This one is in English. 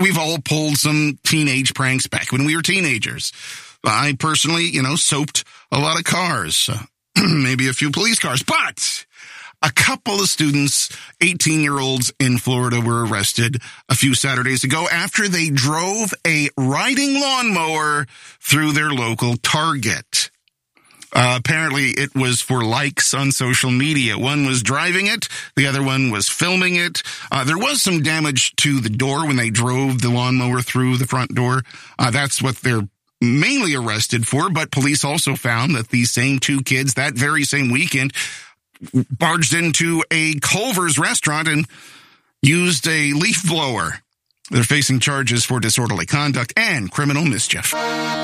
we've all pulled some teenage pranks back when we were teenagers. I personally, soaped a lot of cars, maybe a few police cars, but a couple of students, 18-year-olds in Florida, were arrested a few Saturdays ago after they drove a riding lawnmower through their local Target. Apparently, it was for likes on social media. One was driving it. The other one was filming it. There was some damage to the door when they drove the lawnmower through the front door. That's what they're mainly arrested for. But police also found that these same two kids that very same weekend barged into a Culver's restaurant and used a leaf blower. They're facing charges for disorderly conduct and criminal mischief.